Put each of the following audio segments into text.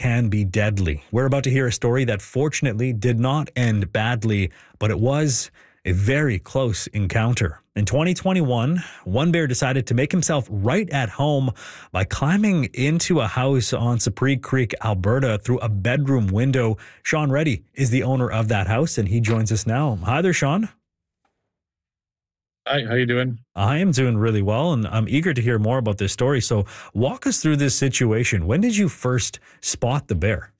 can be deadly. We're about to hear a story that fortunately did not end badly, but it was a very close encounter. In 2021, one bear decided to make himself right at home by climbing into a house on Sapri Creek, Alberta, through a bedroom window. Sean Reddy is the owner of that house, and he joins us now. Hi there, Sean. Hi, how you doing? I am doing really well, and I'm eager to hear more about this story. So walk us through this situation. When did you first spot the bear?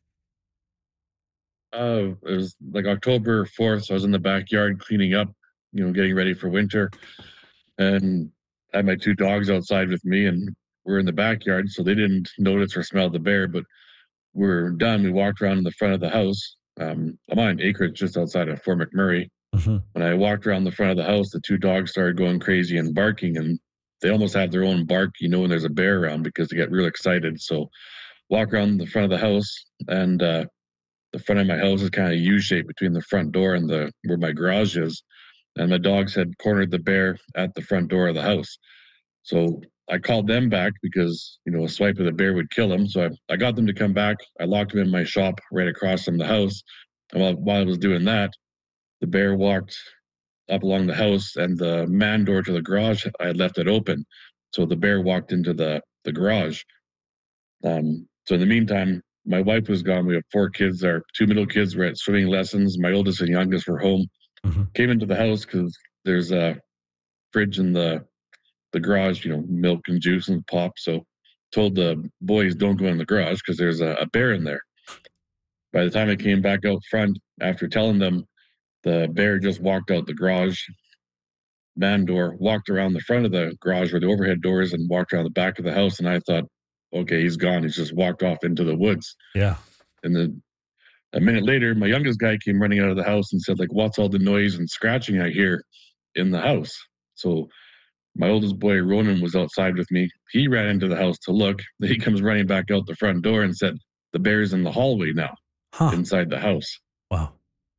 It was like October 4th, so I was in the backyard cleaning up, getting ready for winter. And I had my two dogs outside with me, and we're in the backyard, so they didn't notice or smell the bear. But we're done. We walked around in the front of the house. I'm on an acreage just outside of Fort McMurray. When I walked around the front of the house, the two dogs started going crazy and barking, and they almost have their own bark, when there's a bear around, because they get real excited. So walk around the front of the house, and the front of my house is kind of U-shaped between the front door and where my garage is. And my dogs had cornered the bear at the front door of the house. So I called them back because, a swipe of the bear would kill him. So I got them to come back. I locked them in my shop right across from the house. And while I was doing that, the bear walked up along the house, and the man door to the garage, I had left it open. So the bear walked into the garage. So in the meantime, my wife was gone. We have 4 kids. Our 2 middle kids were at swimming lessons. My oldest and youngest were home. Came into the house because there's a fridge in the garage, milk and juice and pop. So told the boys, don't go in the garage because there's a bear in there. By the time I came back out front, after telling them, the bear just walked out the garage man door, walked around the front of the garage where the overhead door is, and walked around the back of the house. And I thought, okay, he's gone. He's just walked off into the woods. Yeah. And then a minute later, my youngest guy came running out of the house and said, what's all the noise and scratching I hear in the house? So my oldest boy, Ronan, was outside with me. He ran into the house to look. He comes running back out the front door and said, the bear's in the hallway now, inside the house. Wow.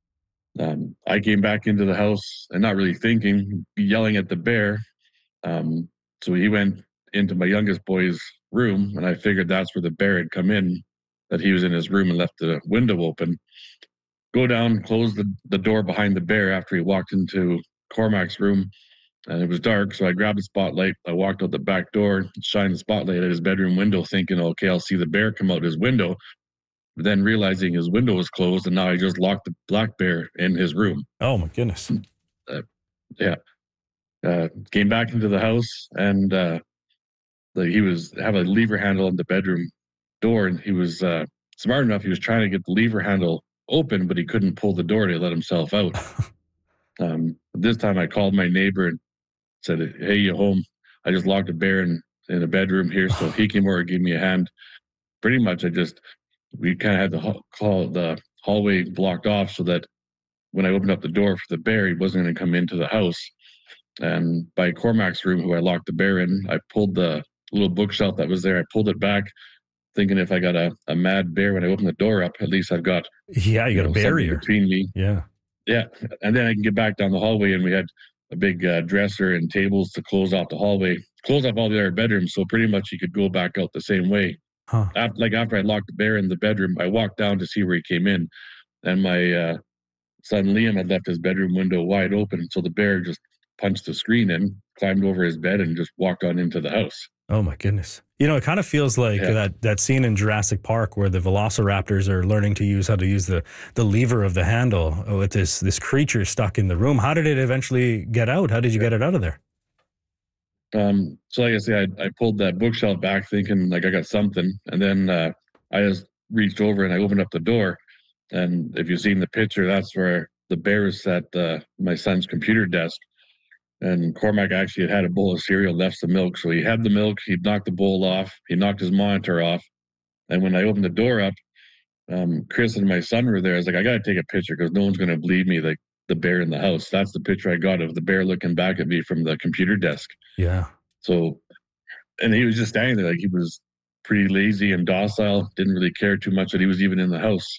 I came back into the house and not really thinking, yelling at the bear. So he went into my youngest boy's room, and I figured that's where the bear had come in, that he was in his room and left the window open. Go down, close the door behind the bear after he walked into Cormac's room, and it was dark, so I grabbed a spotlight. I walked out the back door, shined the spotlight at his bedroom window, thinking, okay, I'll see the bear come out his window. But then realizing his window was closed, and now I just locked the black bear in his room. Oh, my goodness. Came back into the house, and he was have a lever handle on the bedroom door, and he was smart enough. He was trying to get the lever handle open, but he couldn't pull the door to let himself out. This time I called my neighbor and said, hey, you home? I just locked a bear in a bedroom here. So he came over and gave me a hand. Pretty much we kind of had the hallway blocked off so that when I opened up the door for the bear, he wasn't going to come into the house. And by Cormac's room, who I locked the bear in, I pulled the little bookshelf that was there. I pulled it back, thinking if I got a mad bear when I open the door up, at least I've got you got a barrier between me. Yeah, and then I can get back down the hallway, and we had a big dresser and tables to close off the hallway, close off all the other bedrooms, so pretty much he could go back out the same way. After I locked the bear in the bedroom, I walked down to see where he came in, and my son Liam had left his bedroom window wide open, so the bear just punched the screen in, climbed over his bed, and just walked on into the house. Oh my goodness. It kind of feels like that scene in Jurassic Park where the velociraptors are learning to use the lever of the handle with this creature stuck in the room. How did it eventually get out? How did you get it out of there? So like I say, I pulled that bookshelf back thinking I got something. And then I just reached over and I opened up the door. And if you've seen the picture, that's where the bear is at my son's computer desk. And Cormac actually had a bowl of cereal, left some milk. So he had the milk, he knocked the bowl off, he knocked his monitor off. And when I opened the door up, Chris and my son were there. I was like, I got to take a picture because no one's going to believe me, the bear in the house. That's the picture I got of the bear looking back at me from the computer desk. Yeah. So, and he was just standing there he was pretty lazy and docile, didn't really care too much that he was even in the house.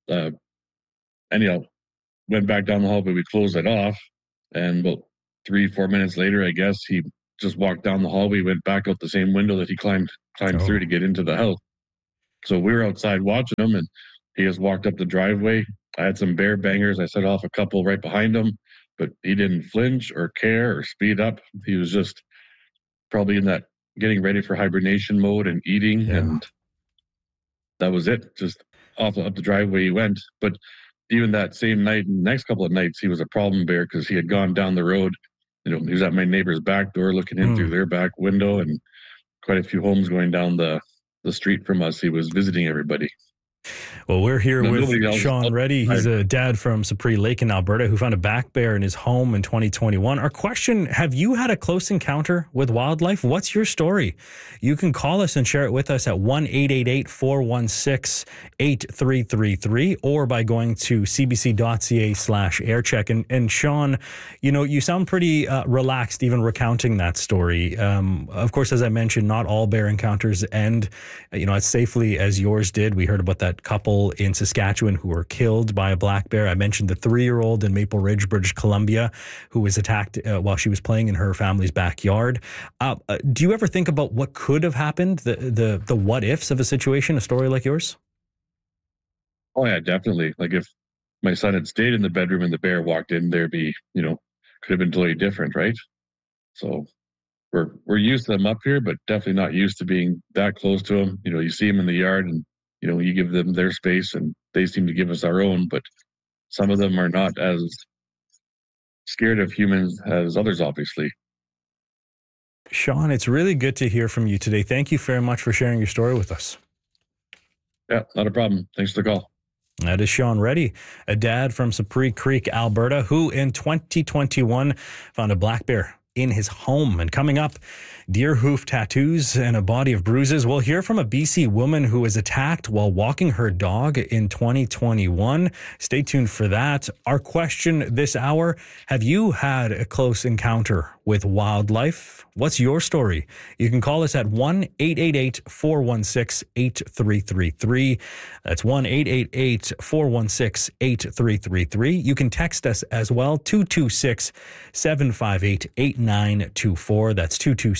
Anyhow, went back down the hallway, we closed it off, and about 3-4 minutes later, I guess, he just walked down the hallway, went back out the same window that he climbed through to get into the house. So we were outside watching him, and he just walked up the driveway. I had some bear bangers. I set off a couple right behind him, but he didn't flinch or care or speed up. He was just probably in that getting ready for hibernation mode and eating, and that was it. Just off up the driveway he went. But even that same night and next couple of nights, he was a problem bear because he had gone down the road. He was at my neighbor's back door looking in through their back window, and quite a few homes going down the street from us. He was visiting everybody. Well, we're here with Sean Reddy. He's a dad from Sapri Lake in Alberta who found a black bear in his home in 2021. Our question, have you had a close encounter with wildlife? What's your story? You can call us and share it with us at 1-888-416-8333 or by going to cbc.ca/aircheck. And Sean, you sound pretty relaxed even recounting that story. Of course, as I mentioned, not all bear encounters end, as safely as yours did. We heard about that couple in Saskatchewan who were killed by a black bear. I mentioned the 3-year-old in Maple Ridge, British Columbia, who was attacked while she was playing in her family's backyard. Do you ever think about what could have happened, the what ifs of a situation, a story like yours? Oh yeah, definitely. Like if my son had stayed in the bedroom and the bear walked in, there'd be, could have been totally different, right? So we're used to them up here, but definitely not used to being that close to them. You see them in the yard and you give them their space and they seem to give us our own, but some of them are not as scared of humans as others, obviously. Sean, it's really good to hear from you today. Thank you very much for sharing your story with us. Yeah, not a problem. Thanks for the call. That is Sean Reddy, a dad from Sapri Creek, Alberta, who in 2021 found a black bear in his home. And coming up, deer hoof tattoos and a body of bruises. We'll hear from a BC woman who was attacked while walking her dog in 2021. Stay tuned for that. Our question this hour, have you had a close encounter with wildlife? What's your story? You can call us at 1-888-416-8333. That's 1-888-416-8333. You can text us as well, 226-758-8924. That's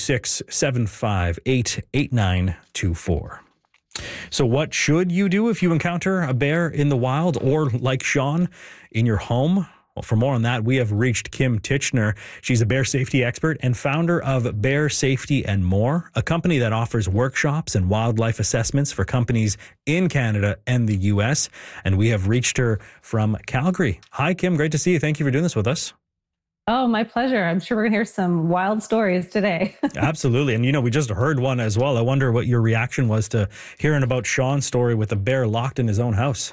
226-758-8924. So what should you do if you encounter a bear in the wild or, like Sean, in your home? Well, for more on that, we have reached Kim Titchener. She's a bear safety expert and founder of Bear Safety and More, a company that offers workshops and wildlife assessments for companies in Canada and the U.S. And we have reached her from Calgary. Hi, Kim. Great to see you. Thank you for doing this with us. Oh, my pleasure. I'm sure we're going to hear some wild stories today. Absolutely. And, we just heard one as well. I wonder what your reaction was to hearing about Sean's story with a bear locked in his own house.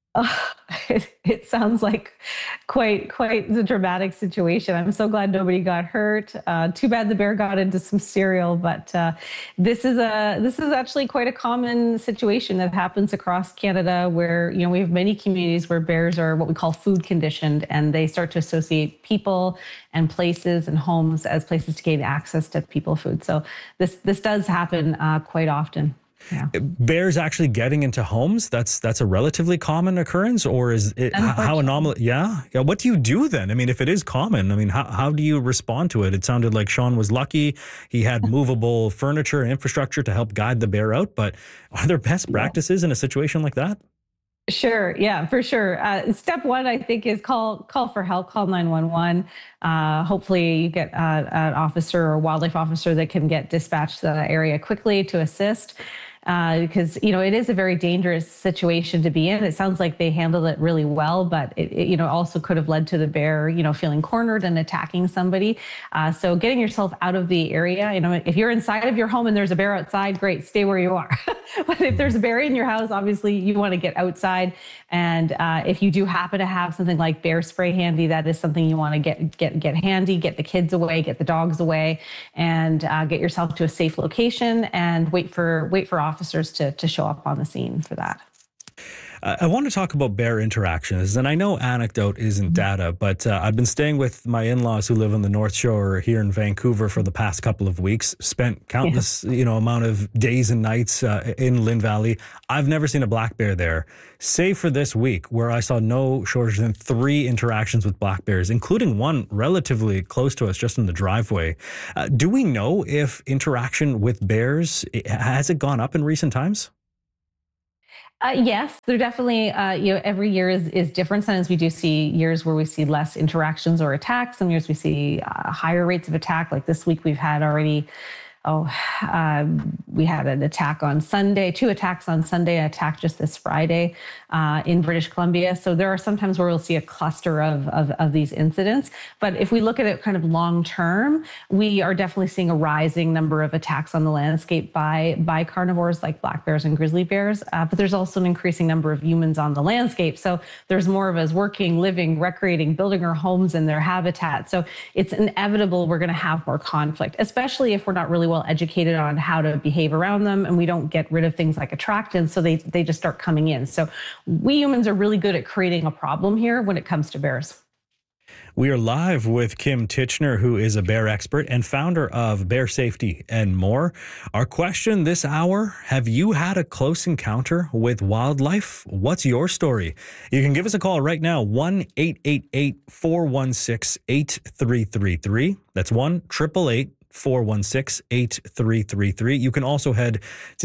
It sounds like quite the dramatic situation. I'm so glad nobody got hurt. Too bad the bear got into some cereal, but this is actually quite a common situation that happens across Canada, where we have many communities where bears are what we call food conditioned, and they start to associate people and places and homes as places to gain access to people food. So this does happen quite often. Yeah. Bears actually getting into homes, that's a relatively common occurrence, or is it how anomalous? Yeah. What do you do then? I mean, if it is common, how do you respond to it? It sounded like Sean was lucky. He had movable furniture and infrastructure to help guide the bear out, but are there best practices in a situation like that? Sure. Yeah, for sure. Step one, I think, is call for help, call 911. Hopefully you get an officer or wildlife officer that can get dispatched to that area quickly to assist. Because, it is a very dangerous situation to be in. It sounds like they handled it really well, but it also could have led to the bear, feeling cornered and attacking somebody. So getting yourself out of the area, if you're inside of your home and there's a bear outside, great, stay where you are. But if there's a bear in your house, obviously you want to get outside. And if you do happen to have something like bear spray handy, that is something you want to get handy, get the kids away, get the dogs away, and get yourself to a safe location and wait for officers to show up on the scene for that. I want to talk about bear interactions, and I know anecdote isn't data, but I've been staying with my in-laws who live on the North Shore here in Vancouver for the past couple of weeks, spent countless, amount of days and nights in Lynn Valley. I've never seen a black bear there, save for this week where I saw no shorter than 3 interactions with black bears, including one relatively close to us just in the driveway. Do we know if interaction with bears, has it gone up in recent times? Yes, there definitely, every year is different. Sometimes we do see years where we see less interactions or attacks. Some years we see higher rates of attack. Like this week, we've had already oh, we had an attack on Sunday, 2 attacks on Sunday, an attack just this Friday in British Columbia. So there are sometimes where we'll see a cluster of these incidents. But if we look at it kind of long term, we are definitely seeing a rising number of attacks on the landscape by carnivores like black bears and grizzly bears. But there's also an increasing number of humans on the landscape. So there's more of us working, living, recreating, building our homes in their habitat. So it's inevitable we're going to have more conflict, especially if we're not really well educated on how to behave around them and we don't get rid of things like attractants, so they just start coming in. So we humans are really good at creating a problem here when it comes to bears. We are live with Kim Tichenor, who is a bear expert and founder of Bear Safety and More. Our question this hour: have you had a close encounter with wildlife? What's your story? You can give us a call right now, 1-888-416-8333. That's 1-888-416-8333. You can also head to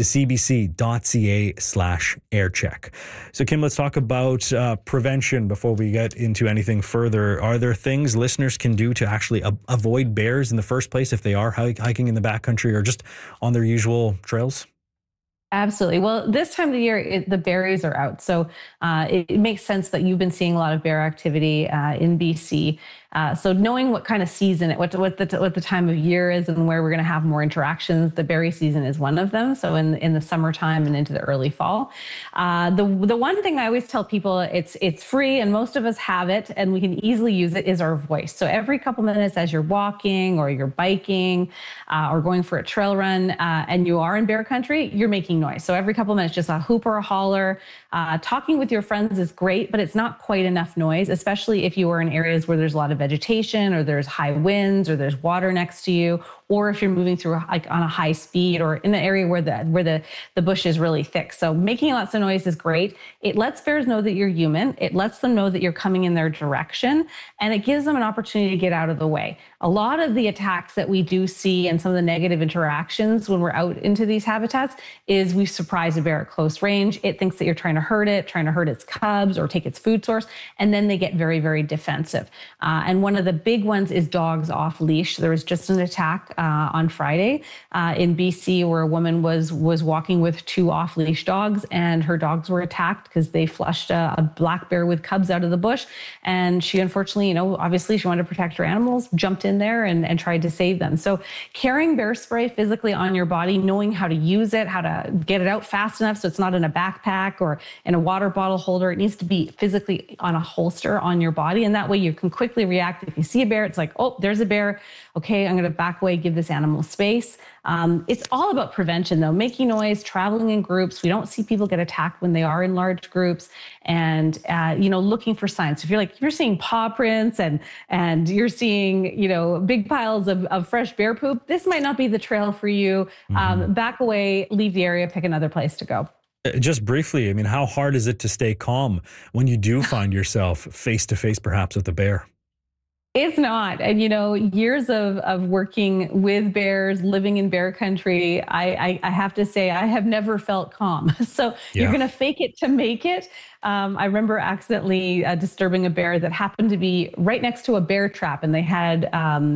cbc.ca/aircheck. So Kim, let's talk about prevention before we get into anything further. Are there things listeners can do to actually avoid bears in the first place if they are hiking in the backcountry or just on their usual trails? Absolutely. Well, this time of the year, the berries are out. So it makes sense that you've been seeing a lot of bear activity in BC. So knowing what kind of season, what the time of year is and where we're going to have more interactions, the berry season is one of them. So in the summertime and into the early fall. The one thing I always tell people, it's free and most of us have it and we can easily use it, is our voice. So every couple minutes as you're walking or you're biking or going for a trail run and you are in bear country, you're making noise. So every couple minutes, just a hoop or a holler. Talking with your friends is great, but it's not quite enough noise, especially if you are in areas where there's a lot of vegetation or there's high winds or there's water next to you, or if you're moving through like on a high speed or in an area where the bush is really thick. So making lots of noise is great. It lets bears know that you're human. It lets them know that you're coming in their direction, and it gives them an opportunity to get out of the way. A lot of the attacks that we do see and some of the negative interactions when we're out into these habitats is we surprise a bear at close range. It thinks that you're trying to hurt its cubs or take its food source, and then they get very, very defensive. And one of the big ones is dogs off leash. There was just an attack on Friday in BC where a woman was walking with 2 off leash dogs, and her dogs were attacked because they flushed a black bear with cubs out of the bush. And she unfortunately, obviously she wanted to protect her animals, jumped in there and tried to save them. So carrying bear spray physically on your body, knowing how to use it, how to get it out fast enough so it's not in a backpack or in a water bottle holder. It needs to be physically on a holster on your body. And that way you can quickly react. If you see a bear, it's like, oh, there's a bear. Okay, I'm going to back away, give this animal space. It's all about prevention, though. Making noise, traveling in groups. We don't see people get attacked when they are in large groups, and looking for signs. So if you're seeing paw prints and you're seeing big piles of fresh bear poop, this might not be the trail for you. Back away, leave the area, pick another place to go. Just briefly, how hard is it to stay calm when you do find yourself face to face, perhaps, with a bear? It's not. And, years of working with bears, living in bear country, I have to say, I have never felt calm. So You're going to fake it to make it. I remember accidentally disturbing a bear that happened to be right next to a bear trap, and they had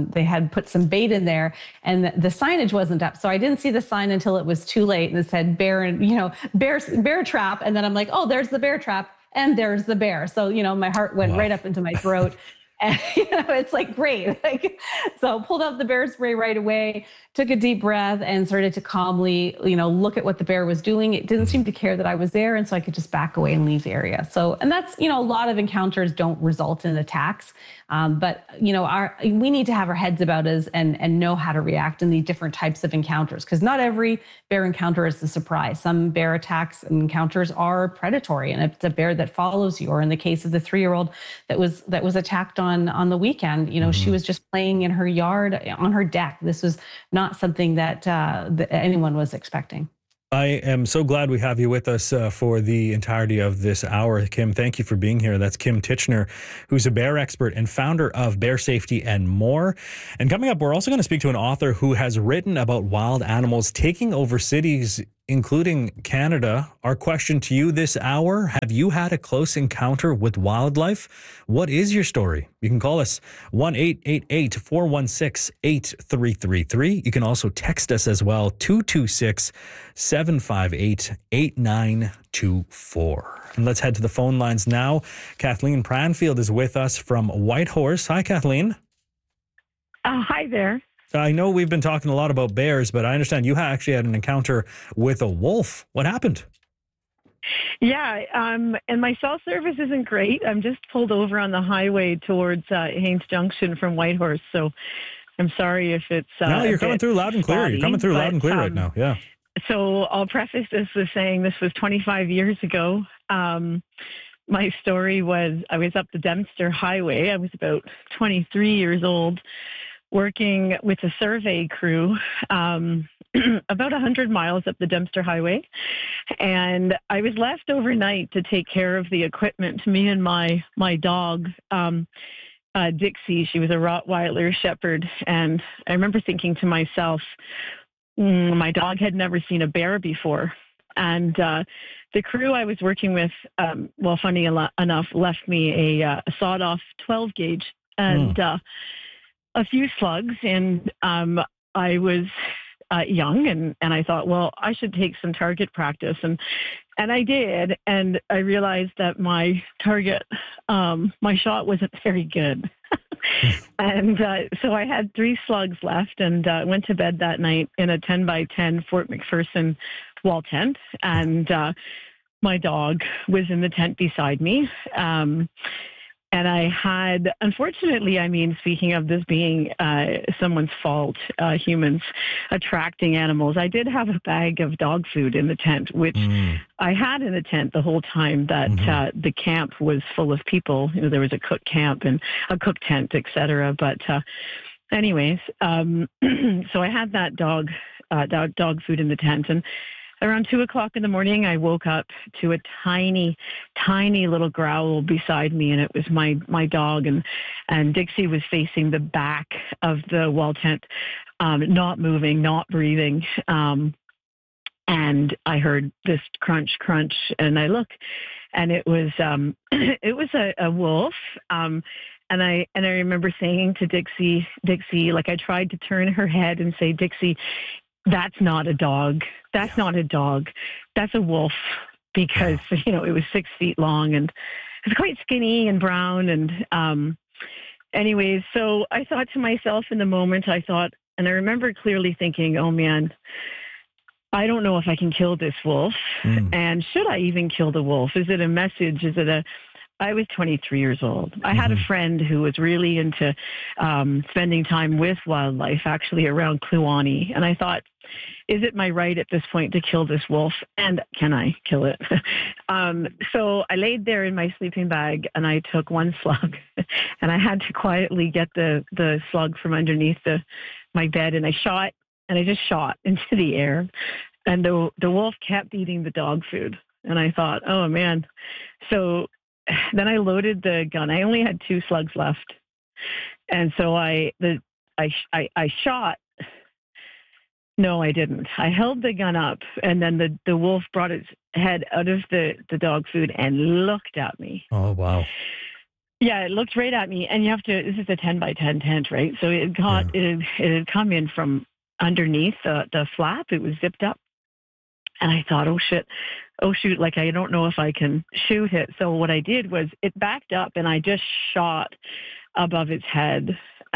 put some bait in there, and the signage wasn't up. So I didn't see the sign until it was too late, and it said bear and bear trap. And then I'm like, oh, there's the bear trap, and there's the bear. So my heart went right up into my throat. And, it's like, great. So pulled out the bear spray right away, took a deep breath and started to calmly, look at what the bear was doing. It didn't seem to care that I was there. And so I could just back away and leave the area. So, and that's, a lot of encounters don't result in attacks. But we need to have our heads about us and know how to react in these different types of encounters, because not every bear encounter is a surprise. Some bear attacks and encounters are predatory, and it's a bear that follows you. Or in the case of the 3-year-old that was attacked on the weekend, she was just playing in her yard on her deck. This was not something that anyone was expecting. I am so glad we have you with us for the entirety of this hour. Kim, thank you for being here. That's Kim Tichenor, who's a bear expert and founder of Bear Safety and More. And coming up, we're also going to speak to an author who has written about wild animals taking over cities including Canada. Our question to you this hour: have you had a close encounter with wildlife? What is your story? You can call us 1-888-416-8333. You can also text us as well, 226-758-8924. And let's head to the phone lines now. Kathleen Pranfield is with us from Whitehorse. Hi, Kathleen. Hi there. I know we've been talking a lot about bears, but I understand you actually had an encounter with a wolf. What happened? Yeah, and my cell service isn't great. I'm just pulled over on the highway towards Haines Junction from Whitehorse, so I'm sorry if it's no, you're coming through loud and clear. spotty, You're coming through loud and clear right now. Yeah. So I'll preface this with saying this was 25 years ago. My story was I was up the Dempster Highway. I was about 23 years old, working with a survey crew about 100 miles up the Dempster Highway. And I was left overnight to take care of the equipment. Me and my dog, Dixie, she was a Rottweiler Shepherd. And I remember thinking to myself, my dog had never seen a bear before. And the crew I was working with, funny enough, left me a sawed-off 12-gauge and a few slugs. And I was young, and I thought, well, I should take some target practice. And I did. And I realized that my target, my shot wasn't very good. And so I had 3 slugs left and went to bed that night in a 10 by 10 Fort McPherson wall tent. And my dog was in the tent beside me. And I had, unfortunately, speaking of this being someone's fault, humans attracting animals, I did have a bag of dog food in the tent, which I had in the tent the whole time that the camp was full of people. You know, there was a cook camp and a cook tent, etc. But anyways, so I had that dog food in the tent. And around 2:00 in the morning, I woke up to a tiny, tiny little growl beside me, and it was my dog. And Dixie was facing the back of the wall tent, not moving, not breathing. And I heard this crunch, crunch, and I look, and it was a wolf. And I remember saying to Dixie, like I tried to turn her head and say, Dixie, that's not a dog. That's not a dog. That's a wolf, because, it was 6 feet long and it's quite skinny and brown. And anyways, so I thought to myself in the moment, and I remember clearly thinking, oh man, I don't know if I can kill this wolf. And should I even kill the wolf? Is it a message? I was 23 years old. I had a friend who was really into spending time with wildlife, actually around Kluane. And I thought, is it my right at this point to kill this wolf? And can I kill it? So I laid there in my sleeping bag and I took 1 slug and I had to quietly get the slug from underneath my bed, and I just shot into the air. And the wolf kept eating the dog food. And I thought, oh man. So then I loaded the gun. I only had 2 slugs left. And so I shot. No, I didn't. I held the gun up, and then the wolf brought its head out of the dog food and looked at me. Oh, wow. Yeah, it looked right at me. And this is a 10 by 10 tent, right? So it had come in from underneath the flap. It was zipped up. And I thought, oh shoot, like I don't know if I can shoot it. So what I did was it backed up and I just shot above its head.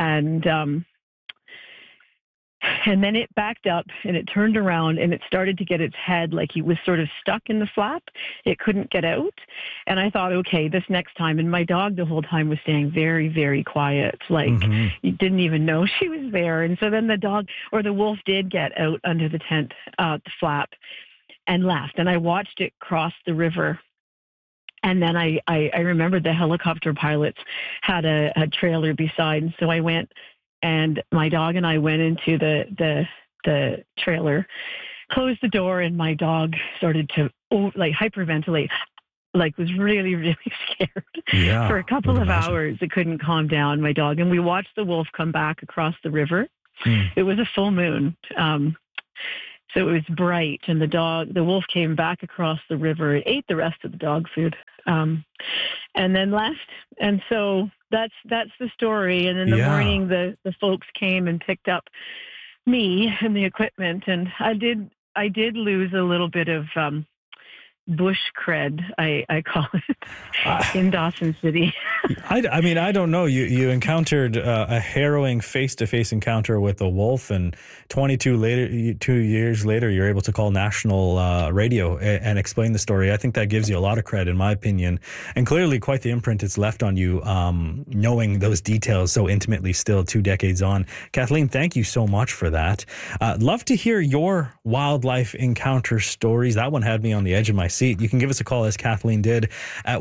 And then it backed up and it turned around and it started to get its head, like he was sort of stuck in the flap. It couldn't get out. And I thought, okay, this next time. And my dog the whole time was staying very, very quiet. Like you didn't even know she was there. And so then the wolf did get out under the tent, the flap, and left. And I watched it cross the river. And then I remembered the helicopter pilots had a trailer beside. And so I went, and my dog and I went into the trailer, closed the door, and my dog started to hyperventilate, was really, really scared for a couple of hours. It couldn't calm down, my dog. And we watched the wolf come back across the river. It was a full moon. So it was bright, and the wolf came back across the river. It ate the rest of the dog food, and then left. And so that's the story. And in the morning, the folks came and picked up me and the equipment, and I did lose a little bit of bush cred, I call it, in Dawson City. I mean, I don't know. You encountered a harrowing face-to-face encounter with a wolf, and 2 years later, you're able to call national radio and explain the story. I think that gives you a lot of cred, in my opinion, and clearly quite the imprint it's left on you, knowing those details so intimately still 2 decades on. Kathleen, thank you so much for that. Love to hear your wildlife encounter stories. That one had me on the edge of my seat. You can give us a call, as Kathleen did, at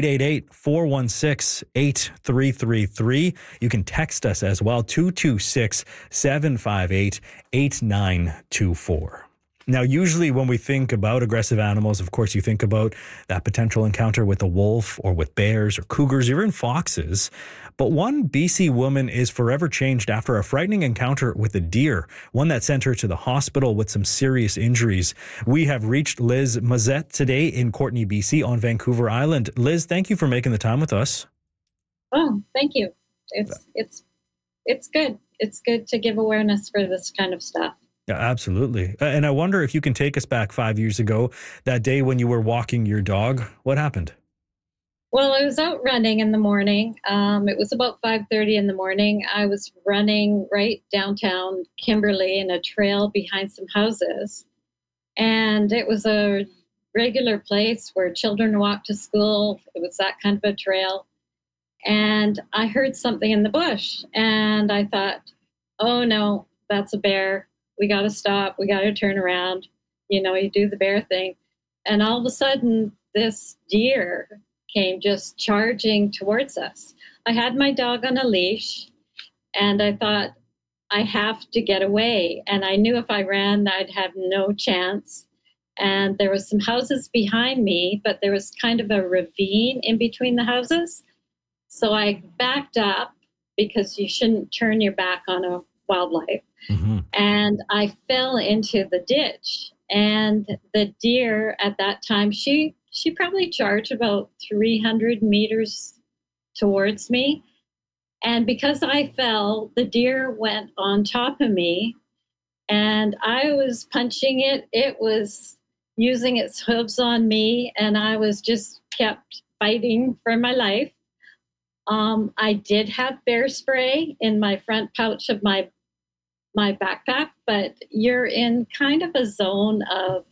1-888-416-8333. You can text us as well, 226-758-8924. Now, usually when we think about aggressive animals, of course, you think about that potential encounter with a wolf or with bears or cougars, or even foxes. But one BC woman is forever changed after a frightening encounter with a deer, one that sent her to the hospital with some serious injuries. We have reached Liz Mazette today in Courtenay, BC on Vancouver Island. Liz, thank you for making the time with us. Oh, thank you. It's good. It's good to give awareness for this kind of stuff. Yeah, absolutely. And I wonder if you can take us back 5 years ago, that day when you were walking your dog. What happened? Well, I was out running in the morning. It was about 5:30 in the morning. I was running right downtown Kimberley in a trail behind some houses. And it was a regular place where children walked to school. It was that kind of a trail. And I heard something in the bush. And I thought, oh, no, that's a bear. We got to stop. We got to turn around. You do the bear thing. And all of a sudden, this deer came just charging towards us. I had my dog on a leash, and I thought, I have to get away. And I knew if I ran, I'd have no chance. And there was some houses behind me, but there was kind of a ravine in between the houses. So I backed up, because you shouldn't turn your back on a wildlife. Mm-hmm. And I fell into the ditch. And the deer at that time, she probably charged about 300 meters towards me. And because I fell, the deer went on top of me, and I was punching it. It was using its hooves on me, and I was just kept fighting for my life. I did have bear spray in my front pouch of my backpack, but you're in kind of a zone of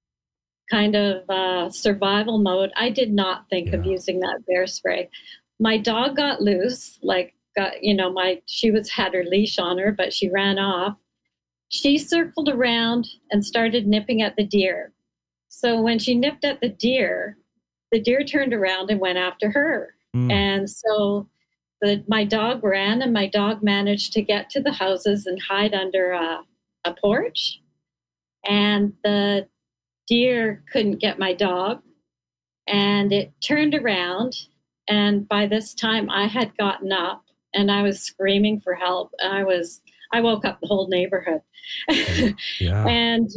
survival mode. I did not think of using that bear spray. My dog got loose, she had her leash on her, but she ran off. She circled around and started nipping at the deer. So when she nipped at the deer turned around and went after her. Mm. And so my dog ran, and my dog managed to get to the houses and hide under a porch. And the deer couldn't get my dog, and it turned around. And by this time I had gotten up, and I was screaming for help. I woke up the whole neighborhood. Yeah. And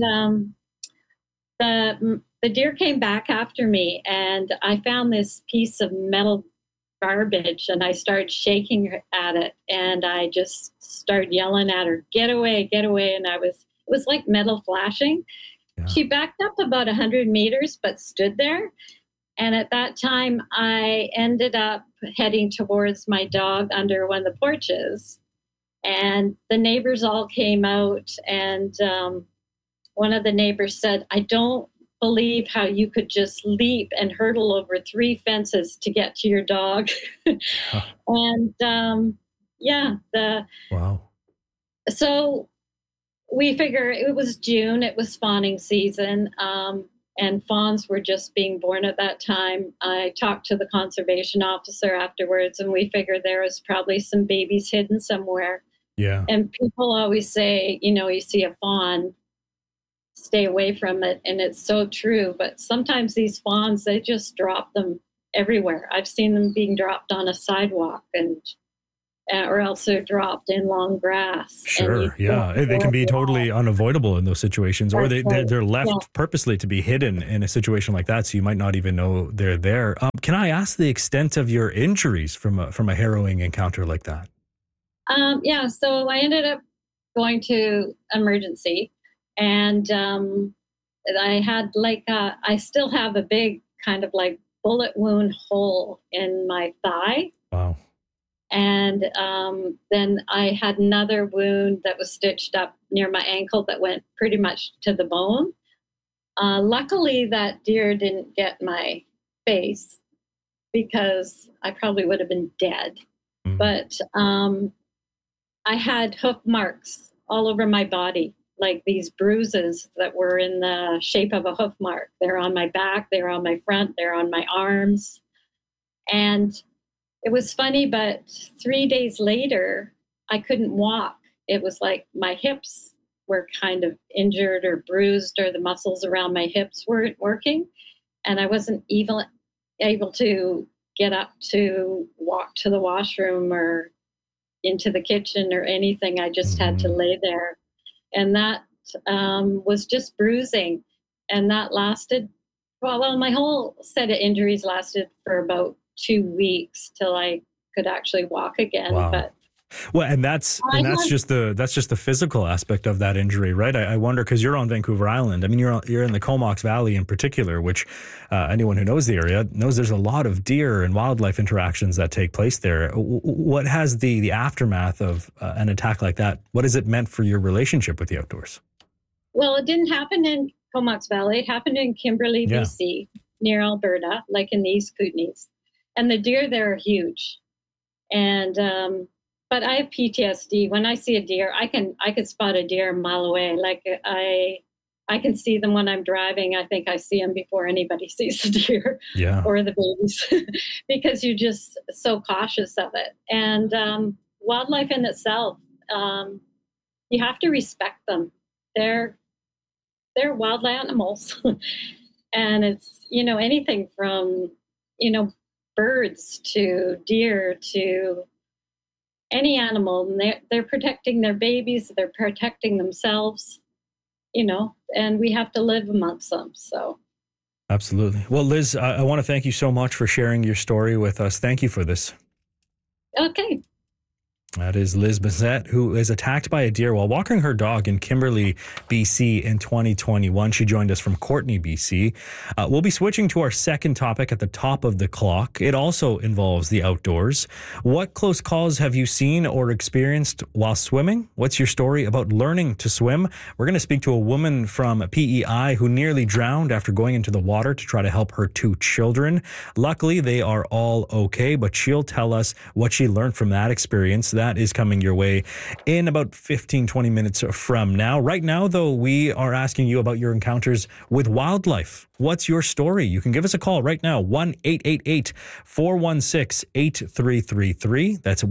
the deer came back after me, and I found this piece of metal garbage, and I started shaking at it, and I just started yelling at her, get away, and it was like metal flashing. Yeah. She backed up about 100 meters, but stood there. And at that time, I ended up heading towards my dog under one of the porches. And the neighbors all came out, and one of the neighbors said, I don't believe how you could just leap and hurdle over 3 fences to get to your dog. Huh. And wow. So we figure it was June, it was fawning season, and fawns were just being born at that time. I talked to the conservation officer afterwards, and we figured there was probably some babies hidden somewhere. Yeah. And people always say, you see a fawn, stay away from it. And it's so true. But sometimes these fawns, they just drop them everywhere. I've seen them being dropped on a sidewalk, and or else they're dropped in long grass. Sure, yeah. They can be totally unavoidable in those situations, or they're left purposely to be hidden in a situation like that, so you might not even know they're there. Can I ask the extent of your injuries from a harrowing encounter like that? Yeah, so I ended up going to emergency, and I had I still have a big kind of like bullet wound hole in my thigh. Wow. And then I had another wound that was stitched up near my ankle that went pretty much to the bone. Luckily, that deer didn't get my face because I probably would have been dead. Mm-hmm. But I had hoof marks all over my body, like these bruises that were in the shape of a hoof mark. They're on my back, they're on my front, they're on my arms. And it was funny, but 3 days later, I couldn't walk. It was like my hips were kind of injured or bruised, or the muscles around my hips weren't working. And I wasn't even able to get up to walk to the washroom or into the kitchen or anything. I just had to lay there. And that was just bruising. And that lasted, well, my whole set of injuries lasted for about 2 weeks till I could actually walk again. Wow. But well, and that's just the physical aspect of that injury, right? I wonder, because you're on Vancouver Island. I mean, you're in the Comox Valley in particular, which anyone who knows the area knows there's a lot of deer and wildlife interactions that take place there. What has the aftermath of an attack like that? What has it meant for your relationship with the outdoors? Well, it didn't happen in Comox Valley. It happened in Kimberley, BC, near Alberta, like in the East Kootenays. And the deer there are huge. And but I have PTSD. When I see a deer, I can spot a deer a mile away. Like I can see them when I'm driving. I think I see them before anybody sees the deer or the babies, because you're just so cautious of it. And wildlife in itself, you have to respect them. They're wild animals, and it's anything from birds to deer to any animal, and they're protecting their babies, they're protecting themselves, and we have to live amongst them. So absolutely. Well, Liz, I want to thank you so much for sharing your story with us. Thank you for this. Okay. That is Liz Bessette, who is attacked by a deer while walking her dog in Kimberley, BC in 2021. She joined us from Courtenay, BC. We'll be switching to our second topic at the top of the clock. It also involves the outdoors. What close calls have you seen or experienced while swimming? What's your story about learning to swim? We're going to speak to a woman from PEI who nearly drowned after going into the water to try to help her 2 children. Luckily, they are all okay, but she'll tell us what she learned from that experience. That is coming your way in about 15, 20 minutes from now. Right now, though, we are asking you about your encounters with wildlife. What's your story? You can give us a call right now, 1-888-416-8333. That's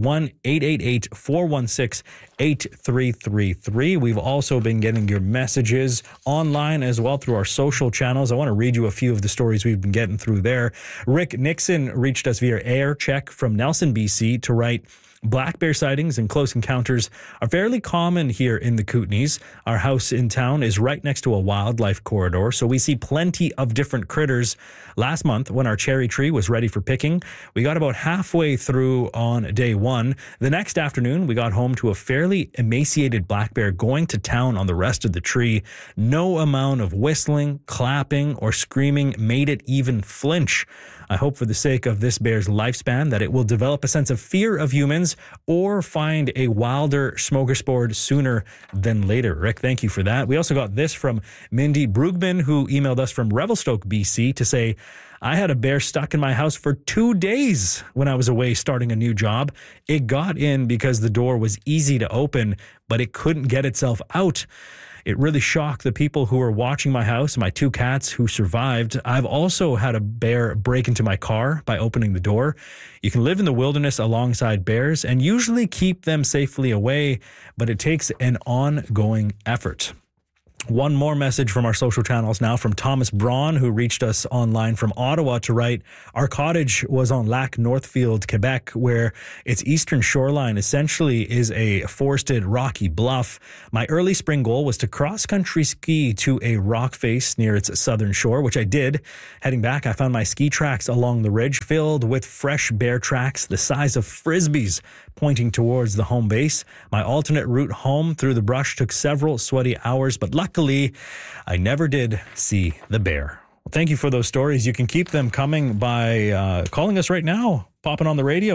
1-888-416-8333. We've also been getting your messages online as well through our social channels. I want to read you a few of the stories we've been getting through there. Rick Nixon reached us via air check from Nelson, BC to write, black bear sightings and close encounters are fairly common here in the Kootenays. Our house in town is right next to a wildlife corridor, so we see plenty of different critters. Last month, when our cherry tree was ready for picking, we got about halfway through on day 1. The next afternoon, we got home to a fairly emaciated black bear going to town on the rest of the tree. No amount of whistling, clapping, or screaming made it even flinch. I hope for the sake of this bear's lifespan that it will develop a sense of fear of humans or find a wilder smorgasbord sooner than later. Rick, thank you for that. We also got this from Mindy Brugman, who emailed us from Revelstoke, BC, to say, I had a bear stuck in my house for 2 days when I was away starting a new job. It got in because the door was easy to open, but it couldn't get itself out. It really shocked the people who were watching my house and my 2 cats who survived. I've also had a bear break into my car by opening the door. You can live in the wilderness alongside bears and usually keep them safely away, but it takes an ongoing effort. One more message from our social channels now from Thomas Braun, who reached us online from Ottawa to write, our cottage was on Lac Northfield, Quebec, where its eastern shoreline essentially is a forested rocky bluff. My early spring goal was to cross-country ski to a rock face near its southern shore, which I did. Heading back, I found my ski tracks along the ridge filled with fresh bear tracks the size of frisbees pointing towards the home base. My alternate route home through the brush took several sweaty hours, but luckily, I never did see the bear. Well, thank you for those stories. You can keep them coming by calling us right now, popping on the radio,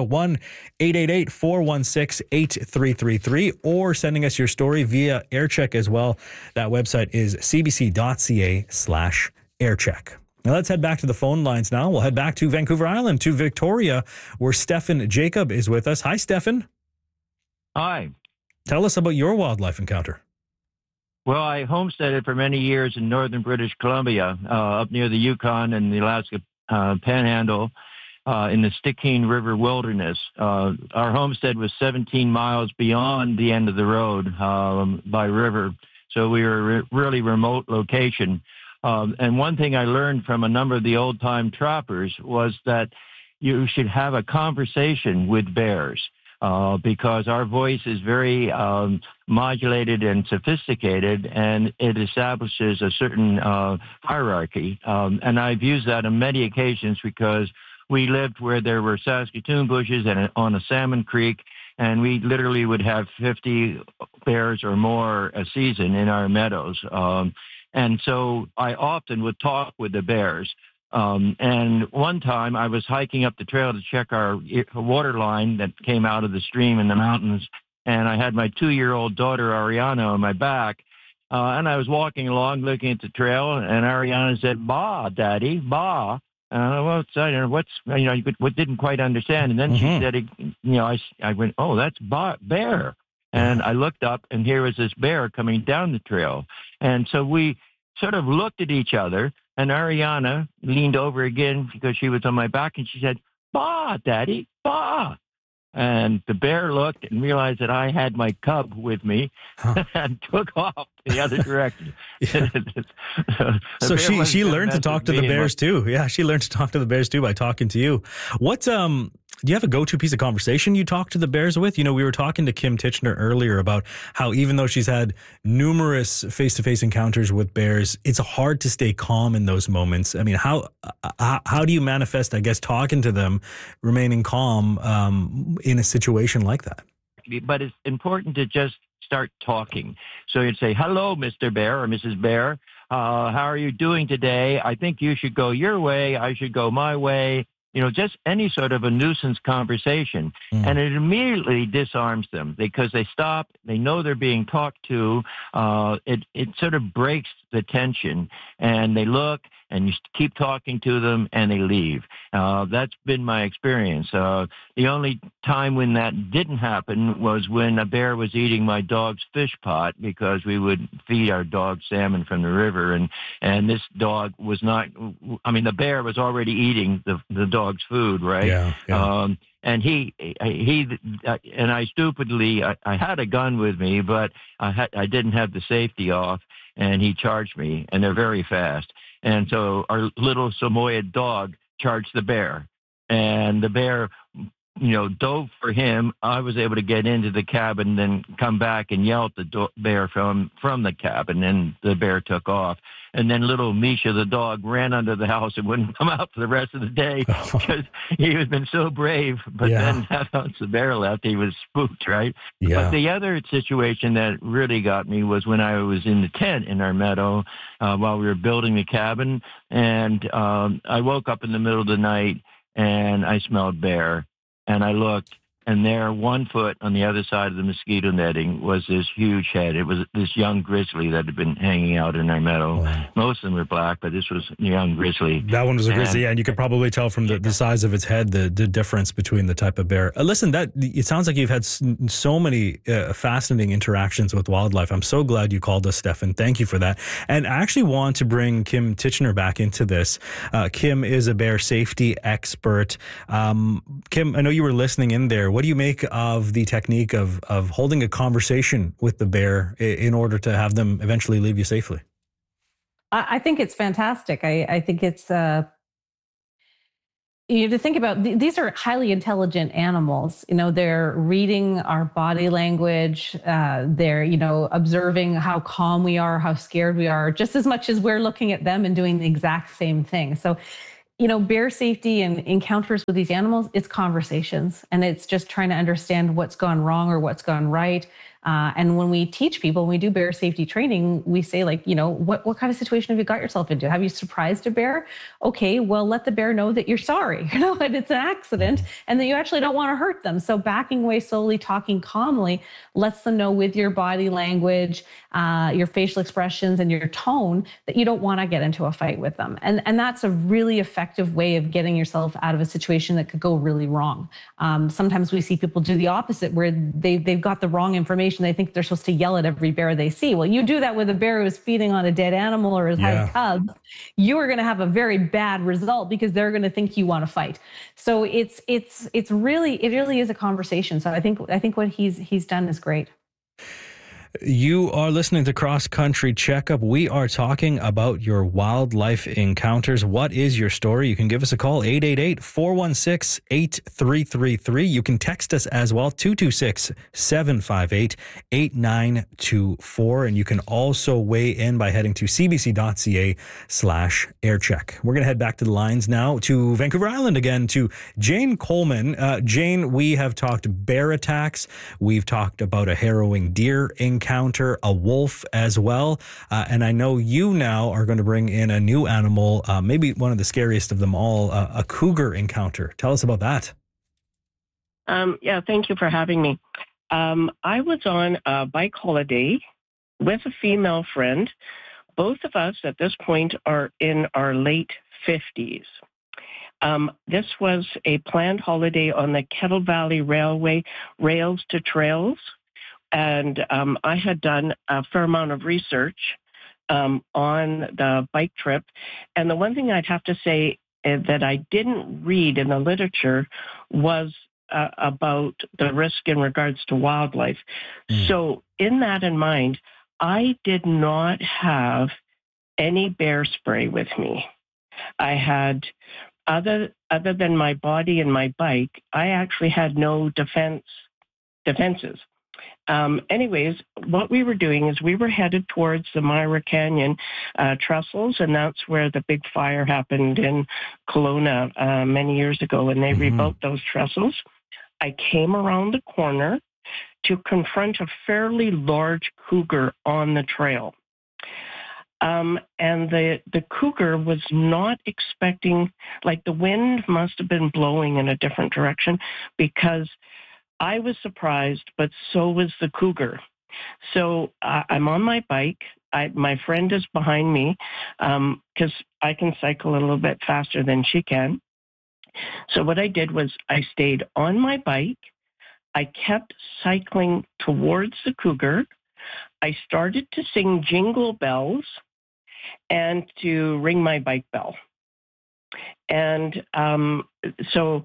1-888-416-8333, or sending us your story via AirCheck as well. That website is cbc.ca/aircheck. Now let's head back to the phone lines now. We'll head back to Vancouver Island, to Victoria, where Stefan Jacob is with us. Hi, Stefan. Hi. Tell us about your wildlife encounter. Well, I homesteaded for many years in northern British Columbia, up near the Yukon and the Alaska Panhandle, in the Stickeen River Wilderness. Our homestead was 17 miles beyond the end of the road by river, so we were a really remote location. And one thing I learned from a number of the old-time trappers was that you should have a conversation with bears. Because our voice is very modulated and sophisticated, and it establishes a certain hierarchy. And I've used that on many occasions because we lived where there were Saskatoon bushes and on a salmon creek, and we literally would have 50 bears or more a season in our meadows. And so I often would talk with the bears. And one time I was hiking up the trail to check our water line that came out of the stream in the mountains, and I had my 2-year-old daughter, Ariana, on my back, and I was walking along looking at the trail, and Ariana said, "Ba, Daddy, ba." Well, I didn't quite understand, and then she said, I went, "Oh, that's bear." And I looked up, and here was this bear coming down the trail. And so we sort of looked at each other, and Ariana leaned over again because she was on my back, and she said, "Ba, Daddy, ba." And the bear looked and realized that I had my cub with me and took off the other direction. So she learned to talk to the bears too. Yeah, she learned to talk to the bears too by talking to you. What do you have a go-to piece of conversation you talk to the bears with? You know, we were talking to Kim Titchener earlier about how even though she's had numerous face-to-face encounters with bears, it's hard to stay calm in those moments. I mean, how do you manifest, I guess, talking to them, remaining calm in a situation like that? But it's important to just start talking. So you'd say, "Hello, Mr. Bear or Mrs. Bear. How are you doing today? I think you should go your way. I should go my way." You know, just any sort of a nuisance conversation. And it immediately disarms them because they stop, they know they're being talked to. It sort of breaks the tension, and they look, and you keep talking to them, and they leave. That's been my experience. The only time when that didn't happen was when a bear was eating my dog's fish pot, because we would feed our dog salmon from the river, and this dog was not, I mean, the bear was already eating the dog's food, right? Yeah. And he and I stupidly, I had a gun with me, but I didn't have the safety off, and he charged me, and they're very fast. And so our little Samoyed dog charged the bear, and the bear, dove for him. I was able to get into the cabin, then come back and yell at the bear from the cabin, and the bear took off. And then little Misha, the dog, ran under the house and wouldn't come out for the rest of the day because he had been so brave. But then once the bear left, he was spooked, right? Yeah. But the other situation that really got me was when I was in the tent in our meadow while we were building the cabin. And I woke up in the middle of the night, and I smelled bear. And I looked, and there, 1 foot on the other side of the mosquito netting, was this huge head. It was this young grizzly that had been hanging out in our meadow. Wow. Most of them were black, but this was a young grizzly. That one was a grizzly, and you could probably tell from the size of its head the difference between the type of bear. Listen, it sounds like you've had so many fascinating interactions with wildlife. I'm so glad you called us, Stefan. Thank you for that. And I actually want to bring Kim Titchener back into this. Kim is a bear safety expert. Kim, I know you were listening in there What do you make of the technique of holding a conversation with the bear in order to have them eventually leave you safely? I think it's fantastic. I think it's you have to think about these are highly intelligent animals. They're reading our body language. They're observing how calm we are, how scared we are, just as much as we're looking at them and doing the exact same thing. So bear safety and encounters with these animals, it's conversations, and it's just trying to understand what's gone wrong or what's gone right. And when we teach people, when we do bear safety training, we say, like, what kind of situation have you got yourself into? Have you surprised a bear? Okay, well, let the bear know that you're sorry, and it's an accident, and that you actually don't want to hurt them. So backing away slowly, talking calmly, lets them know with your body language, your facial expressions, and your tone that you don't want to get into a fight with them. And that's a really effective way of getting yourself out of a situation that could go really wrong. Sometimes we see people do the opposite, where they've got the wrong information. They think they're supposed to yell at every bear they see. Well, you do that with a bear who's feeding on a dead animal or is having cubs, you are going to have a very bad result, because they're going to think you want to fight. So it really is a conversation. So I think what he's done is great. You are listening to Cross Country Checkup. We are talking about your wildlife encounters. What is your story? You can give us a call, 888-416-8333. You can text us as well, 226-758-8924. And you can also weigh in by heading to cbc.ca/aircheck. We're going to head back to the lines now to Vancouver Island again, to Jane Coleman. Jane, we have talked bear attacks. We've talked about a harrowing deer encounter, a wolf as well. And I know you now are going to bring in a new animal, maybe one of the scariest of them all, a cougar encounter. Tell us about that. Thank you for having me. I was on a bike holiday with a female friend. Both of us at this point are in our late 50s. This was a planned holiday on the Kettle Valley Railway, Rails to Trails. And I had done a fair amount of research on the bike trip. And the one thing I'd have to say that I didn't read in the literature was about the risk in regards to wildlife. So in that in mind, I did not have any bear spray with me. I had, other than my body and my bike, I actually had no defenses. Anyways, what we were doing is we were headed towards the Myra Canyon trestles, and that's where the big fire happened in Kelowna many years ago, and they rebuilt those trestles. I came around the corner to confront a fairly large cougar on the trail. And the cougar was not expecting, like, the wind must have been blowing in a different direction, because I was surprised, but so was the cougar. So I'm on my bike. My friend is behind me because I can cycle a little bit faster than she can. So what I did was I stayed on my bike. I kept cycling towards the cougar. I started to sing jingle bells and to ring my bike bell. And so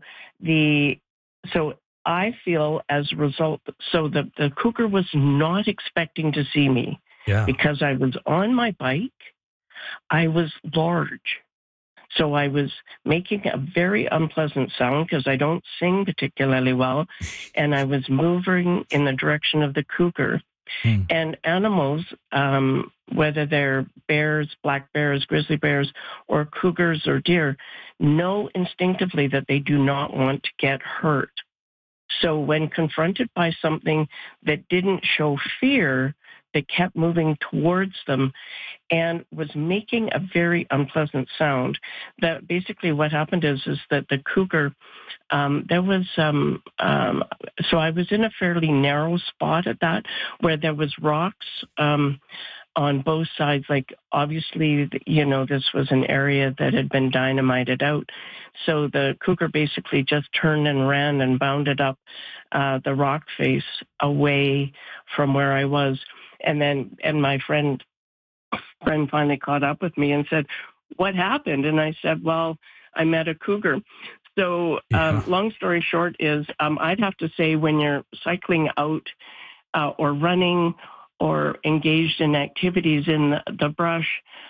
I feel as a result, so the cougar was not expecting to see me because I was on my bike. I was large. So I was making a very unpleasant sound because I don't sing particularly well. And I was moving in the direction of the cougar. And animals, whether they're bears, black bears, grizzly bears, or cougars or deer, know instinctively that they do not want to get hurt. So when confronted by something that didn't show fear, they kept moving towards them and was making a very unpleasant sound. That basically what happened is that the cougar, there was, so I was in a fairly narrow spot at that where there was rocks on both sides. Like, obviously, this was an area that had been dynamited out. So the cougar basically just turned and ran and bounded up the rock face away from where I was. And my friend finally caught up with me and said, "What happened?" And I said, "Well, I met a cougar." So, long story short is I'd have to say when you're cycling out or running or engaged in activities in the brush,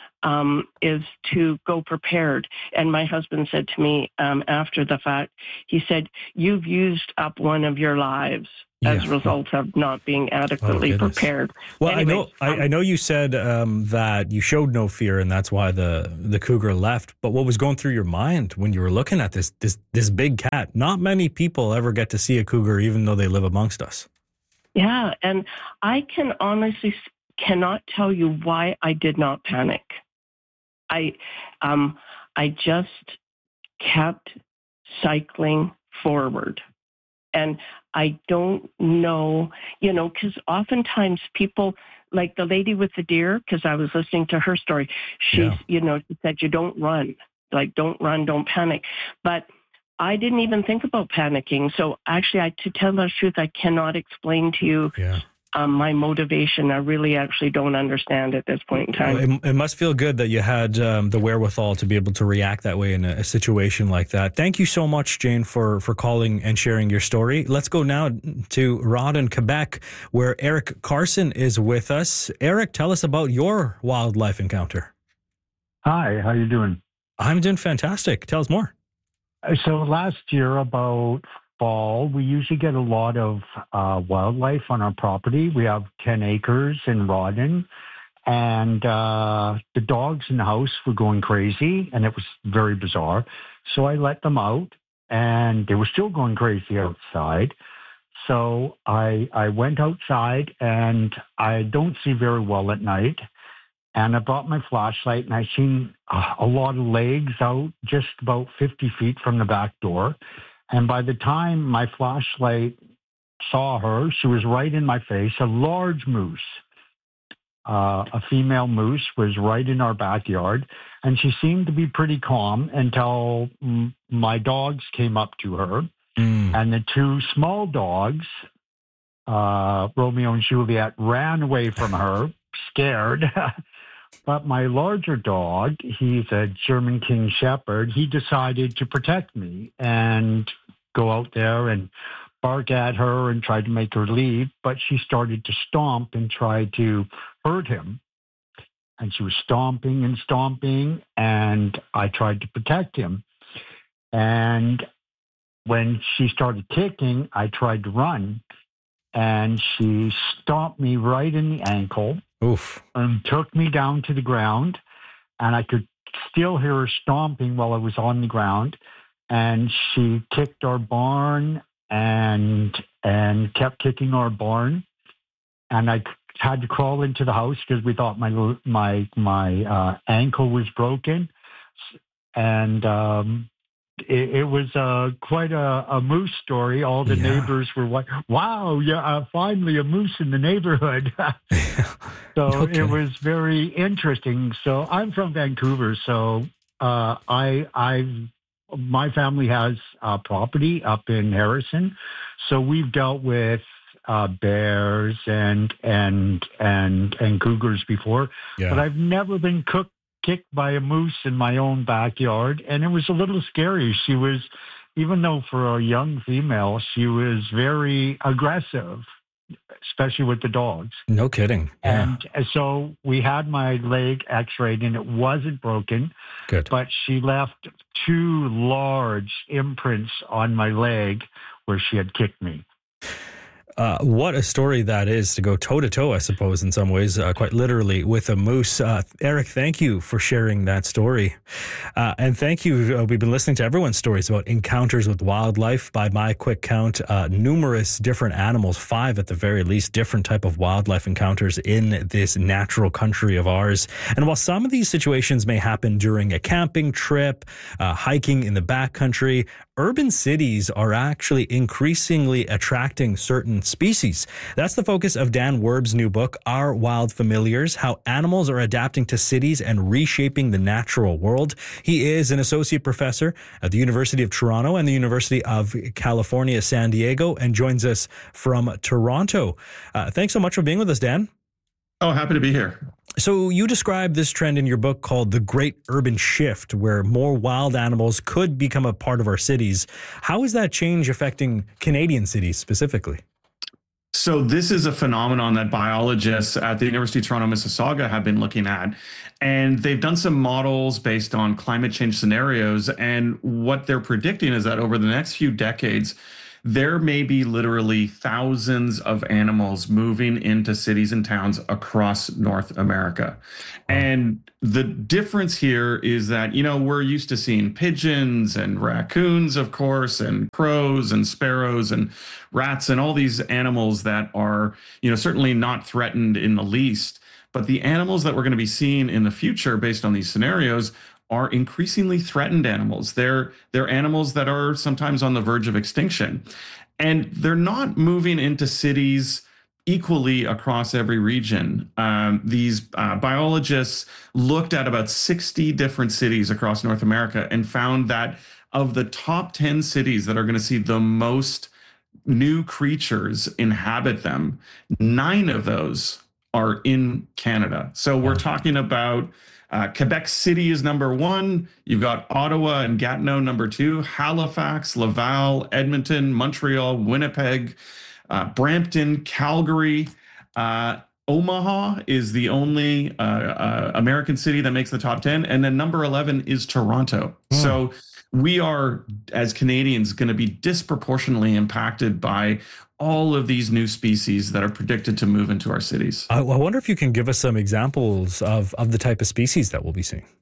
is to go prepared. And my husband said to me after the fact, he said, "You've used up one of your lives as a result of not being adequately prepared." Well, anyways, I know you said that you showed no fear, and that's why the cougar left. But what was going through your mind when you were looking at this big cat? Not many people ever get to see a cougar, even though they live amongst us. Yeah, and I can honestly cannot tell you why I did not panic. I just kept cycling forward. And I don't know, because oftentimes people, like the lady with the deer, because I was listening to her story, she said, you don't run, don't run, don't panic. But I didn't even think about panicking. So actually, to tell the truth, I cannot explain to you my motivation. I really actually don't understand at this point in time. It must feel good that you had the wherewithal to be able to react that way in a situation like that. Thank you so much, Jane, for calling and sharing your story. Let's go now to Rod in Quebec, where Eric Carson is with us. Eric, tell us about your wildlife encounter. Hi, how you doing? I'm doing fantastic. Tell us more. So last year, about fall, we usually get a lot of wildlife on our property. We have 10 acres in Rawdon, and the dogs in the house were going crazy, and it was very bizarre. So I let them out, and they were still going crazy outside. So I went outside, and I don't see very well at night. And I brought my flashlight, and I seen a lot of legs out just about 50 feet from the back door. And by the time my flashlight saw her, she was right in my face. A large moose, a female moose, was right in our backyard. And she seemed to be pretty calm until my dogs came up to her. And the two small dogs, Romeo and Juliet, ran away from her, scared. But my larger dog, he's a German King Shepherd, he decided to protect me and go out there and bark at her and try to make her leave. But she started to stomp and try to hurt him. And she was stomping and stomping, and I tried to protect him. And when she started kicking, I tried to run, and she stomped me right in the ankle. Oof. And took me down to the ground, and I could still hear her stomping while I was on the ground. And she kicked our barn and kept kicking our barn. And I had to crawl into the house because we thought my ankle was broken. And it was quite a moose story. All the neighbors were like, wow, finally a moose in the neighborhood. So It was very interesting. So I'm from Vancouver. So my family has property up in Harrison. So we've dealt with bears and cougars before. But I've never been kicked by a moose in my own backyard, and it was a little scary. She was, even though for a young female, she was very aggressive, especially with the dogs. No kidding. And so we had my leg x-rayed, and it wasn't broken. Good. But she left 2 large imprints on my leg where she had kicked me. What a story that is, to go toe-to-toe, I suppose, in some ways, quite literally, with a moose. Eric, thank you for sharing that story. And thank you. We've been listening to everyone's stories about encounters with wildlife. By my quick count, numerous different animals, 5 at the very least, different type of wildlife encounters in this natural country of ours. And while some of these situations may happen during a camping trip, hiking in the backcountry, urban cities are actually increasingly attracting certain species. That's the focus of Dan Werb's new book, Our Wild Familiars, How Animals Are Adapting to Cities and Reshaping the Natural World. He is an associate professor at the University of Toronto and the University of California, San Diego, and joins us from Toronto. Thanks so much for being with us, Dan. Oh, happy to be here. So you describe this trend in your book called The Great Urban Shift, where more wild animals could become a part of our cities. How is that change affecting Canadian cities specifically? So this is a phenomenon that biologists at the University of Toronto, Mississauga have been looking at. And they've done some models based on climate change scenarios. And what they're predicting is that over the next few decades, there may be literally thousands of animals moving into cities and towns across North America. And the difference here is that, we're used to seeing pigeons and raccoons, of course, and crows and sparrows and rats and all these animals that are, certainly not threatened in the least. But the animals that we're going to be seeing in the future based on these scenarios are increasingly threatened animals. They're animals that are sometimes on the verge of extinction. And they're not moving into cities equally across every region. These biologists looked at about 60 different cities across North America and found that of the top 10 cities that are going to see the most new creatures inhabit them, 9 of those are in Canada. So we're talking about Quebec City is number 1. You've got Ottawa and Gatineau number 2, Halifax, Laval, Edmonton, Montreal, Winnipeg, Brampton, Calgary. Omaha is the only American city that makes the top 10. And then number 11 is Toronto. So we are, as Canadians, going to be disproportionately impacted by all of these new species that are predicted to move into our cities. I wonder if you can give us some examples of the type of species that we'll be seeing.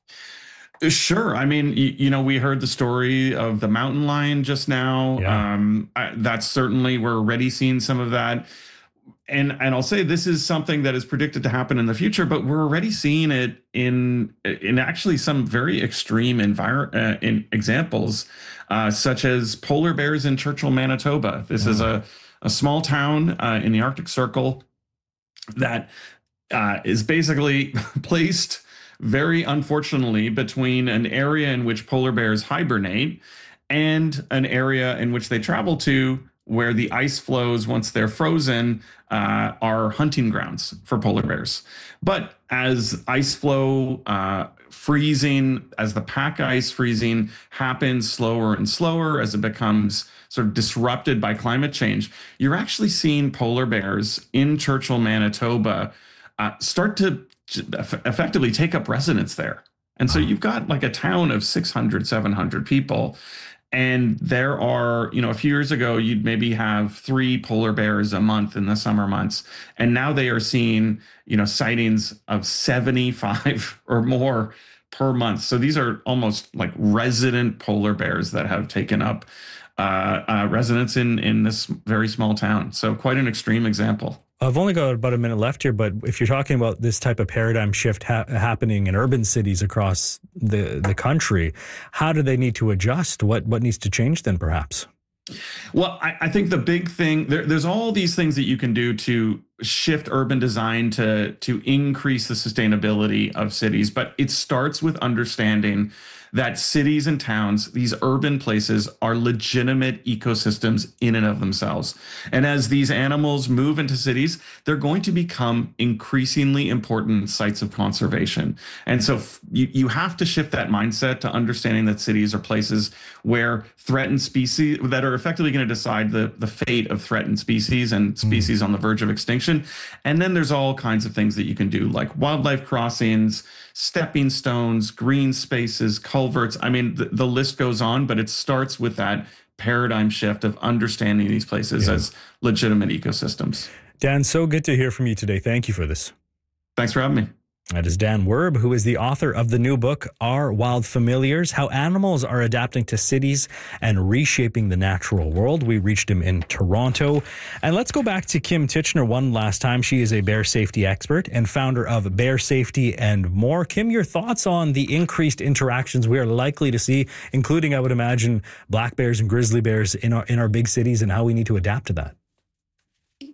Sure. I mean, we heard the story of the mountain lion just now. Yeah. That's certainly, we're already seeing some of that. And I'll say this is something that is predicted to happen in the future, but we're already seeing it in actually some very extreme in examples, such as polar bears in Churchill, Manitoba. This is a small town in the Arctic Circle that is basically placed very unfortunately between an area in which polar bears hibernate and an area in which they travel to where the ice flows, once they're frozen, are hunting grounds for polar bears. But as ice flow freezing, as the pack ice freezing happens slower and slower, as it becomes sort of disrupted by climate change, you're actually seeing polar bears in Churchill, Manitoba, start to effectively take up residence there. And so you've got like a town of 600, 700 people. And there are, a few years ago, you'd maybe have 3 polar bears a month in the summer months. And now they are seeing, sightings of 75 or more per month. So these are almost like resident polar bears that have taken up residence in this very small town. So quite an extreme example. I've only got about a minute left here, but if you're talking about this type of paradigm shift happening in urban cities across the country, how do they need to adjust? What needs to change then, perhaps? Well, I think the big thing, there's all these things that you can do to shift urban design to increase the sustainability of cities, but it starts with understanding that cities and towns, these urban places, are legitimate ecosystems in and of themselves. And as these animals move into cities, they're going to become increasingly important sites of conservation. And so you have to shift that mindset to understanding that cities are places where threatened species, that are effectively going to decide the fate of threatened species and species on the verge of extinction. And then there's all kinds of things that you can do, like wildlife crossings, stepping stones, green spaces, culverts. I mean, the list goes on, but it starts with that paradigm shift of understanding these places as legitimate ecosystems. Dan, so good to hear from you today. Thank you for this. Thanks for having me. That is Dan Werb, who is the author of the new book, Our Wild Familiars, How Animals Are Adapting to Cities and Reshaping the Natural World. We reached him in Toronto. And let's go back to Kim Tichenor one last time. She is a bear safety expert and founder of Bear Safety and More. Kim, your thoughts on the increased interactions we are likely to see, including, I would imagine, black bears and grizzly bears in our big cities, and how we need to adapt to that?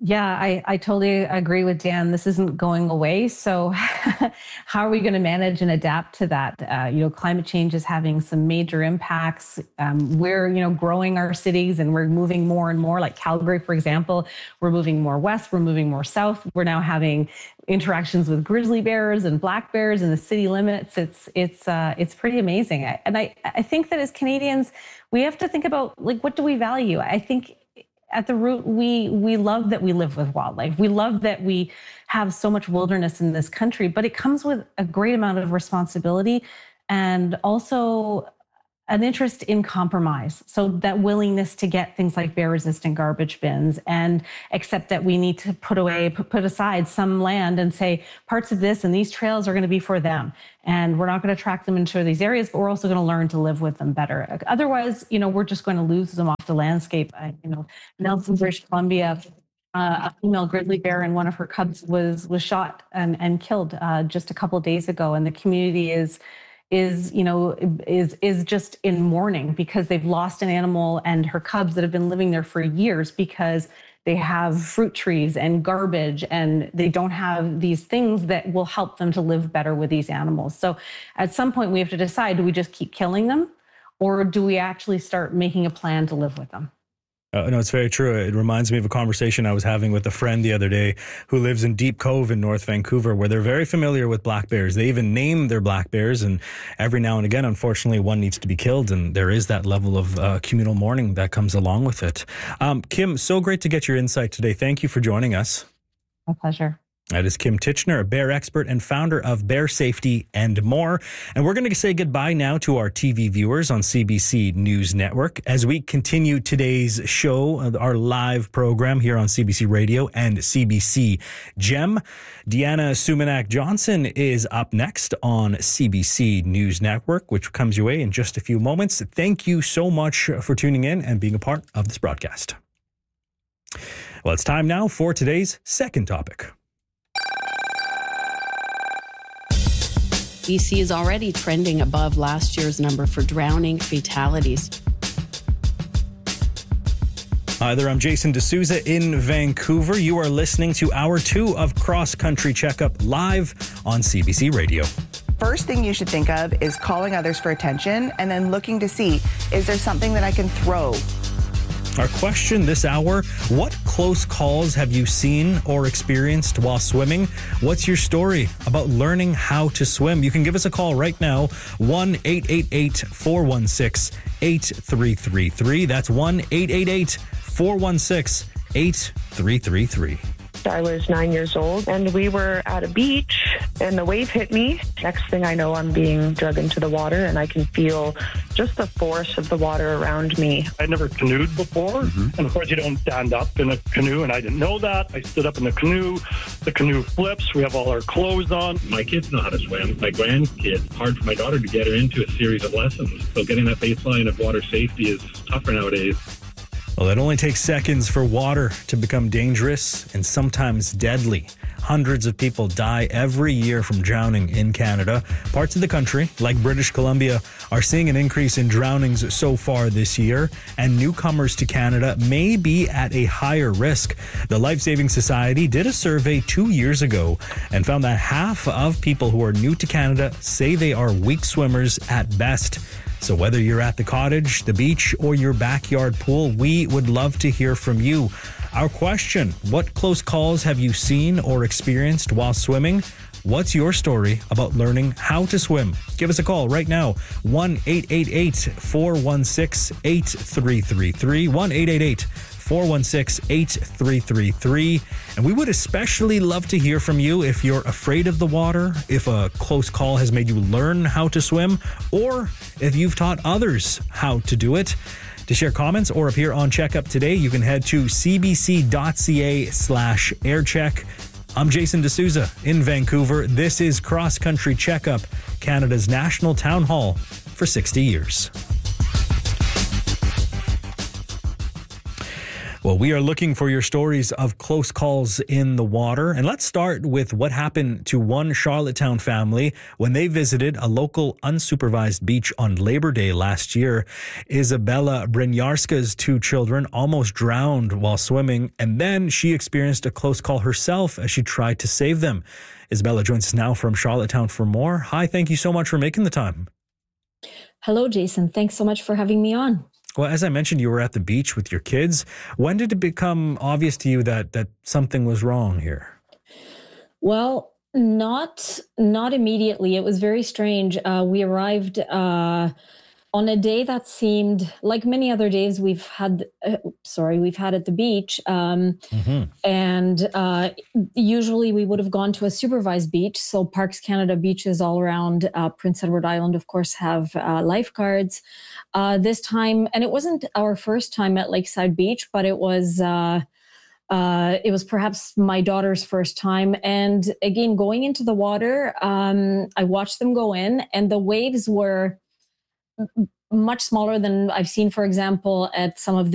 Yeah, I totally agree with Dan. This isn't going away. So how are we going to manage and adapt to that? Climate change is having some major impacts. We're, growing our cities and we're moving more and more, like Calgary, for example, we're moving more west, we're moving more south. We're now having interactions with grizzly bears and black bears in the city limits. It's pretty amazing. I think that as Canadians, we have to think about, like, what do we value? I think at the root, we love that we live with wildlife. We love that we have so much wilderness in this country, but it comes with a great amount of responsibility and also an interest in compromise. So that willingness to get things like bear-resistant garbage bins and accept that we need to put aside some land and say parts of this and these trails are going to be for them. And we're not going to track them into these areas, but we're also going to learn to live with them better. Otherwise, we're just going to lose them off the landscape. Nelson, British Columbia, a female grizzly bear and one of her cubs was shot and killed just a couple of days ago. And the community is just in mourning because they've lost an animal and her cubs that have been living there for years because they have fruit trees and garbage and they don't have these things that will help them to live better with these animals. So at some point we have to decide, do we just keep killing them or do we actually start making a plan to live with them? No, it's very true. It reminds me of a conversation I was having with a friend the other day who lives in Deep Cove in North Vancouver, where they're very familiar with black bears. They even name their black bears, and every now and again, unfortunately, one needs to be killed, and there is that level of communal mourning that comes along with it. Kim, so great to get your insight today. Thank you for joining us. My pleasure. That is Kim Titchener, a bear expert and founder of Bear Safety and More. And we're going to say goodbye now to our TV viewers on CBC News Network as we continue today's show, our live program here on CBC Radio and CBC Gem. Deanna Sumanak-Johnson is up next on CBC News Network, which comes your way in just a few moments. Thank you so much for tuning in and being a part of this broadcast. Well, it's time now for today's second topic. BC is already trending above last year's number for drowning fatalities. Hi there, I'm Jason D'Souza in Vancouver. You are listening to Hour 2 of Cross Country Checkup live on CBC Radio. First thing you should think of is calling others for attention and then looking to see, is there something that I can throw? Our question this hour, what close calls have you seen or experienced while swimming? What's your story about learning how to swim? You can give us a call right now, 1-888-416-8333. That's 1-888-416-8333. I was 9 years old and we were at a beach and the wave hit me. Next thing I know, I'm being dragged into the water and I can feel just the force of the water around me. I'd never canoed before. And of course you don't stand up in a canoe and I didn't know that. I stood up in the canoe flips, we have all our clothes on. My kids know how to swim. My grandkids, hard for my daughter to get her into a series of lessons. So getting that baseline of water safety is tougher nowadays. Well, it only takes seconds for water to become dangerous and sometimes deadly. Hundreds of people die every year from drowning in Canada. Parts of the country, like British Columbia, are seeing an increase in drownings so far this year, and newcomers to Canada may be at a higher risk. The Life Saving Society did a survey 2 years ago and found that half of people who are new to Canada say they are weak swimmers at best. So whether you're at the cottage, the beach, or your backyard pool, we would love to hear from you. Our question, what close calls have you seen or experienced while swimming? What's your story about learning how to swim? Give us a call right now, 1-888-416-8333, 1-888-416-8333. And we would especially love to hear from you if you're afraid of the water, if a close call has made you learn how to swim, or if you've taught others how to do it. To share comments or appear on Checkup today, you can head to cbc.ca/aircheck. I'm Jason D'Souza in Vancouver. This is Cross Country Checkup, Canada's national town hall for 60 years. Well, we are looking for your stories of close calls in the water. And let's start with what happened to one Charlottetown family when they visited a local unsupervised beach on Labor Day last year. Isabella Bryniarska's 2 children almost drowned while swimming, and then she experienced a close call herself as she tried to save them. Isabella joins us now from Charlottetown for more. Hi, thank you so much for making the time. Hello, Jason. Thanks so much for having me on. Well, as I mentioned, you were at the beach with your kids. When did it become obvious to you that something was wrong here? Well, not immediately. It was very strange. We arrived on a day that seemed like many other days we've had at the beach. And usually we would have gone to a supervised beach. So Parks Canada beaches all around Prince Edward Island, of course, have lifeguards. This time, and it wasn't our first time at Lakeside Beach, but it was perhaps my daughter's first time. And again, going into the water, I watched them go in, and the waves were much smaller than I've seen, for example, at some of